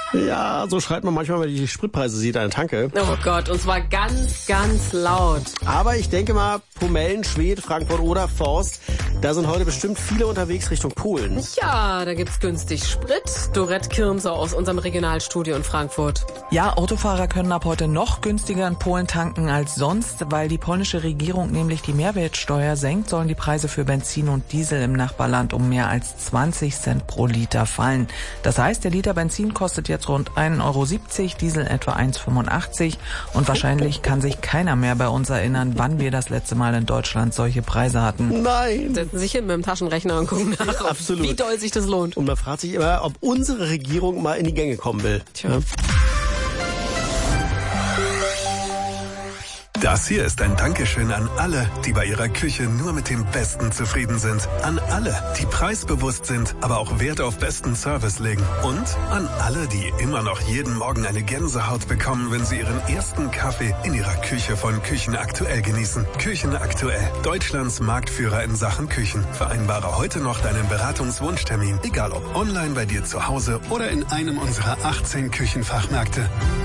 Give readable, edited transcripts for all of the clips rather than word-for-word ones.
Ja, so schreit man manchmal, wenn man die Spritpreise sieht an der Tanke. Oh Gott, und zwar ganz, ganz laut. Aber ich denke mal, Pomellen, Schwedt, Frankfurt oder Forst, da sind heute bestimmt viele unterwegs Richtung Polen. Ja, da gibt's günstig Sprit. Dorette Kirmser aus unserem Regionalstudio in Frankfurt. Ja, Autofahrer können ab heute noch günstiger in Polen tanken als sonst. Weil die polnische Regierung nämlich die Mehrwertsteuer senkt, sollen die Preise für Benzin und Diesel im Nachbarland um mehr als 20 Cent pro Liter fallen. Das heißt, der Liter Benzin kostet jetzt rund 1,70 Euro, Diesel etwa 1,85 und wahrscheinlich kann sich keiner mehr bei uns erinnern, wann wir das letzte Mal in Deutschland solche Preise hatten. Nein. Setzen sich hin mit dem Taschenrechner und gucken nach, Absolut. wie doll sich das lohnt. Und man fragt sich immer, ob unsere Regierung mal in die Gänge kommen will. Tja. Ja. Das hier ist ein Dankeschön an alle, die bei ihrer Küche nur mit dem Besten zufrieden sind. An alle, die preisbewusst sind, aber auch Wert auf besten Service legen. Und an alle, die immer noch jeden Morgen eine Gänsehaut bekommen, wenn sie ihren ersten Kaffee in ihrer Küche von Küchen Aktuell genießen. Küchen Aktuell, Deutschlands Marktführer in Sachen Küchen. Vereinbare heute noch deinen Beratungswunschtermin, egal ob online bei dir zu Hause oder in einem unserer 18 Küchenfachmärkte.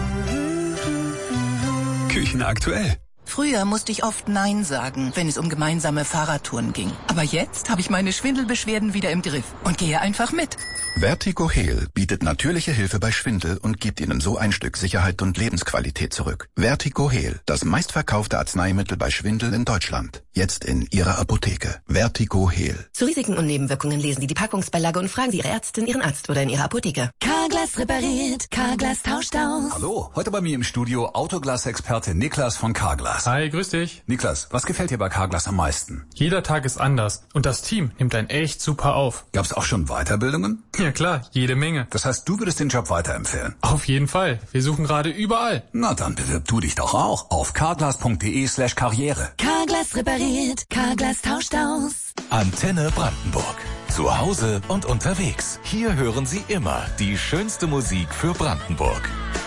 Küchen Aktuell. Früher musste ich oft Nein sagen, wenn es um gemeinsame Fahrradtouren ging. Aber jetzt habe ich meine Schwindelbeschwerden wieder im Griff und gehe einfach mit. Vertigo Heal bietet natürliche Hilfe bei Schwindel und gibt Ihnen so ein Stück Sicherheit und Lebensqualität zurück. Vertigo Heal, das meistverkaufte Arzneimittel bei Schwindel in Deutschland. Jetzt in Ihrer Apotheke. Vertigo Heal. Zu Risiken und Nebenwirkungen lesen Sie die Packungsbeilage und fragen Sie Ihre Ärztin, Ihren Arzt oder in Ihrer Apotheke. Carglass repariert, Carglass tauscht aus. Hallo, heute bei mir im Studio Autoglas-Experte Niklas von Carglass. Hi, grüß dich. Niklas, was gefällt dir bei Carglass am meisten? Jeder Tag ist anders und das Team nimmt einen echt super auf. Gab's auch schon Weiterbildungen? Ja klar, jede Menge. Das heißt, du würdest den Job weiterempfehlen? Auf jeden Fall. Wir suchen gerade überall. Na, dann bewirb du dich doch auch auf carglass.de/karriere. Carglass repariert, Carglass tauscht aus. Antenne Brandenburg. Zu Hause und unterwegs. Hier hören Sie immer die schönste Musik für Brandenburg.